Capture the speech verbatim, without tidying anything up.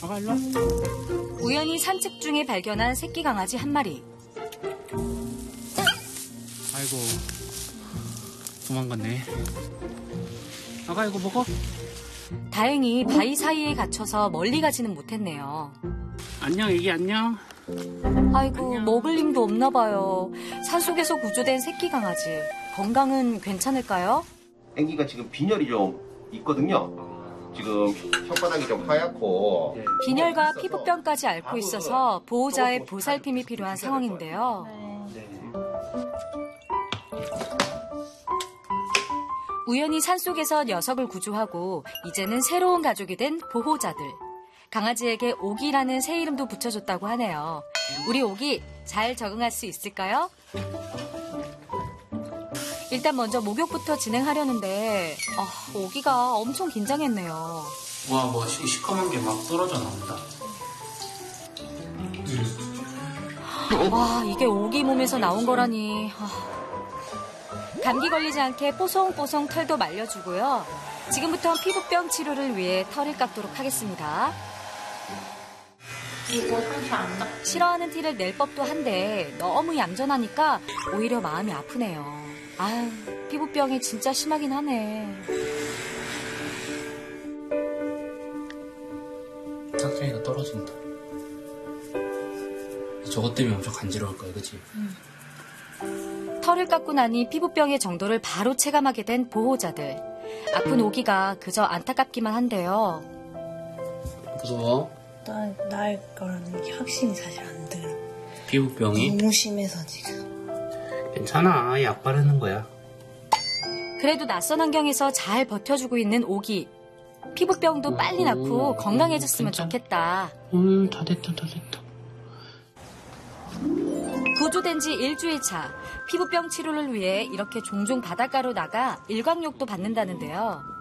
아가 일로 와. 우연히 산책 중에 발견한 새끼 강아지 한 마리. 아이고, 도망갔네. 아가 이거 먹어? 다행히 바위 사이에 갇혀서 멀리 가지는 못했네요. 안녕, 애기 안녕. 아이고, 안녕. 먹을 힘도 없나 봐요. 산속에서 구조된 새끼 강아지. 건강은 괜찮을까요? 애기가 지금 빈혈이 좀 있거든요. 지금 혓바닥이 좀 하얗고 빈혈과 피부병까지 앓고 있어서 보호자의 보살핌이 필요한 상황인데요. 우연히 산속에서 녀석을 구조하고 이제는 새로운 가족이 된 보호자들. 강아지에게 오기라는 새 이름도 붙여줬다고 하네요. 우리 오기 잘 적응할 수 있을까요? 일단 먼저 목욕부터 진행하려는데 아, 오기가 엄청 긴장했네요. 와, 뭐 시커먼 게 막 떨어져 나온다. 와, 이게 오기 몸에서 나온 거라니. 아. 감기 걸리지 않게 뽀송뽀송 털도 말려주고요. 지금부터 피부병 치료를 위해 털을 깎도록 하겠습니다. 이거 그렇게 안 닦. 싫어하는 티를 낼 법도 한데 너무 얌전하니까 오히려 마음이 아프네요. 아유, 피부병이 진짜 심하긴 하네. 탁자기가 떨어진다. 저것 때문에 엄청 간지러울 거야, 그치? 음. 털을 깎고 나니 피부병의 정도를 바로 체감하게 된 보호자들. 아픈 오기가 그저 안타깝기만 한데요. 무서워? 나, 나일 거라는 게 확신이 사실 안 들어. 피부병이? 너무 심해서 지금. 괜찮아, 약 바르는 거야. 그래도 낯선 환경에서 잘 버텨주고 있는 오기. 피부병도 빨리 낫고 건강해졌으면 괜찮아. 좋겠다. 음, 다 됐다, 다 됐다. 구조된 지 일주일 차. 피부병 치료를 위해 이렇게 종종 바닷가로 나가 일광욕도 받는다는데요.